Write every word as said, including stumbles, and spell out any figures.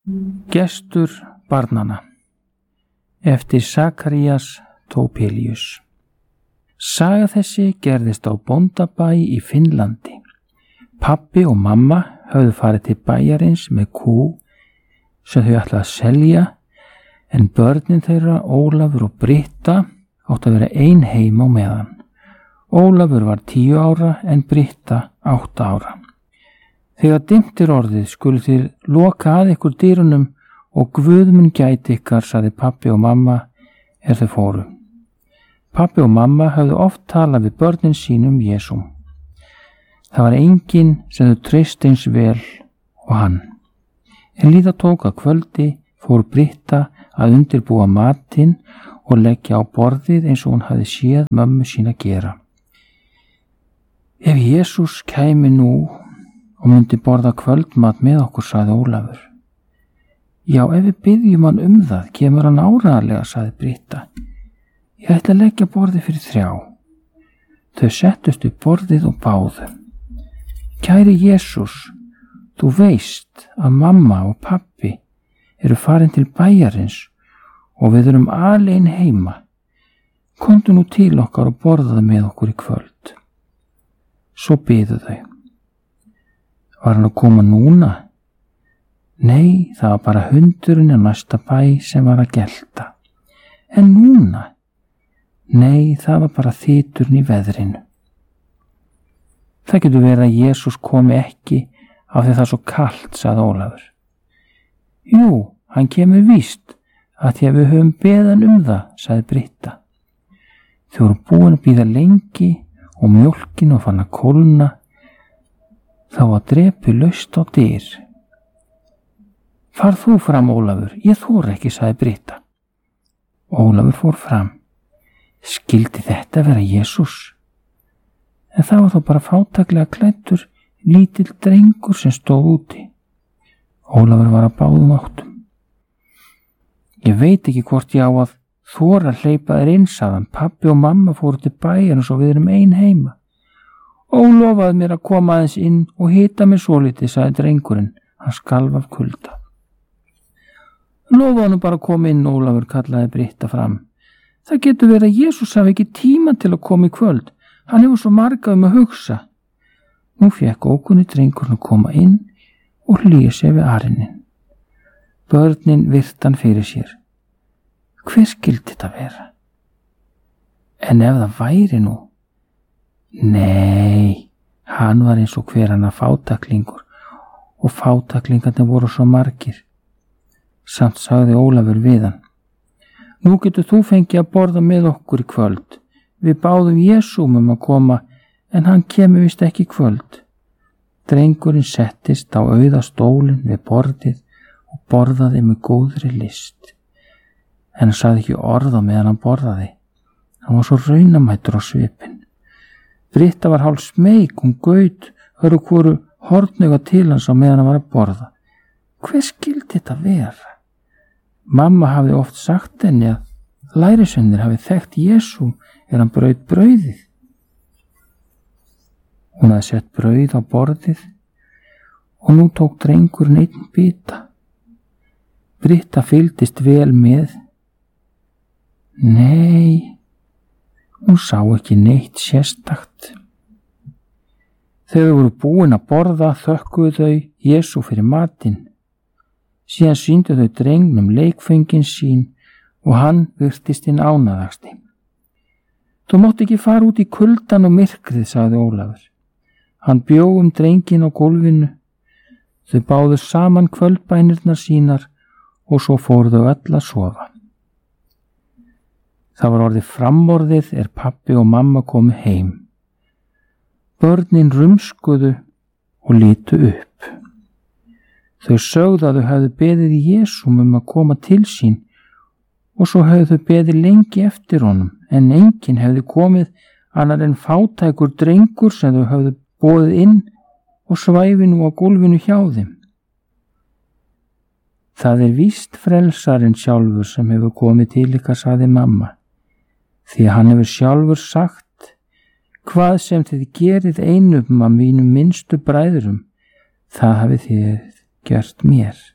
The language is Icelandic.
Gestur barnanna eftir Sakarías Topelius. Saga þessi gerðist á bóndabæ í Finnlandi. Pabbi og mamma höfðu farið til bæjarins með kú sem þau ætlaði að selja, en börnin þeirra, Ólafur og Britta, átti að vera ein heima á meðan. Ólafur var tíu ára en Britta átta ára. Þegar dimmt er orðið skulu þið loka að ykkur dyrunum og Guð mun gæti ykkar, sagði pabbi og mamma er þau fóru. Pabbi og mamma höfðu oft talað við börnin sínum Jesúm. Það var enginn sem þau treysti eins vel og hann. En líða tók að kvöldi fór Britta að undirbúa matinn og leggja á borðið eins og hún hafði séð mömmu sína gera. Ef Jesús kæmi nú og myndi borða kvöldmat með okkur, sagði Ólafur. Já, ef við byggjum hann um það, kemur hann áreiðanlega, sagði Britta. Ég ætla að leggja borðið fyrir þrjá. Þau settust upp borðið og báðu. Kæri Jesús, þú veist að mamma og pabbi eru farin til bæjarins og við erum alein heima. Komdu nú til okkar og borðaðu með okkur í kvöld. Svo biðu þau. Var hann að koma núna? Nei, það var bara hundurinn á næsta bæ sem var að gelta. En núna? Nei, það var bara þyturinn í veðrinu. Það getur verið að Jesús komi ekki af því það er svo kalt, sagði Ólafur. Jú, hann kemur víst að því að við höfum beðan um það, sagði Britta. Þau voru búin að bíða lengi og mjólkin og fann að kólna. Þá var drepi laust á dyr. Far þú fram, Ólafur, ég þori ekki, sagði Britta. Ólafur fór fram. Skildi þetta vera Jesús? En það var þó bara fátæklega klæddur lítill drengur sem stóð úti. Ólafur var að báðum áttum. Ég veit ekki hvort ég á að þora að hleypa þér inn, sagðan. Pabbi og mamma fóru til bæjarins og við erum ein heima. Og lofaði mér að koma aðeins inn og hita mig svolítið, sagði drengurinn. Hann skalf af kulda. Lofaði hann bara að koma inn, Ólafur, kallaði Britta fram. Það getur verið að Jesús hafi ekki tíma til að koma í kvöld. Hann hefur svo marga um að hugsa. Nú fékk ókunni drengurinn að koma inn og hlýja sér við arinin. Börnin virti hann fyrir sér. Hver skildi þetta vera? En ef það væri nú? Nei, hann var eins og hver annar fátæklingur og fátæklingarnir voru svo margir. Samt sagði Ólafur við hann. Nú getur þú fengið að borða með okkur í kvöld. Við báðum Jesúm um að koma en hann kemur vist ekki í kvöld. Drengurinn settist á auða stólinn við borðið og borðaði með góðri list. En hann sagði ekki orð á meðan hann borðaði. Hann var svo raunamættur á svipinn. Britta var hálf smeyk, hún gaut öru hvoru hornauga til hans á meðan hann var að borða. Hver skildi þetta vera? Mamma hafði oft sagt henni að lærisveinir hafi þekkt Jesú er hann braut brauðið. Hún hafði sett brauð á borðið og nú tók drengurinn einn bita. Britta fylgdist vel með. Nei, hún sá ekki neitt sérstakt. Þegar þau voru búin að borða þökkuðu þau Jesú fyrir matinn. Síðan sýndu þau drengnum leikföngin sín og hann virtist hinn ánægðasti. Þú mátt ekki fara út í kuldan og myrkrið, sagði Ólafur. Hann bjó um drengin á gólfinu. Þau báðu saman kvöldbænirnar sínar og svo fóru þau öll að sofa. Það var orðið framorðið er pabbi og mamma komu heim. Börnin rumskuðu og litu upp. Þau sögðu að þau hefðu beðið Jesúm um að koma til sín og svo hefðu þau beðið lengi eftir honum, en enginn hefði komið annar en fátækur drengur sem þau hefðu boðið inn og svæfi nú á gólfinu hjá þeim. Það er víst frelsarinn sjálfur sem hefur komið til ykkar, sagði mamma, því að hann hefur sjálfur sagt, hvað sem þið gerið einum af mínum minnstu bræðrum, það hafið þið gert mér.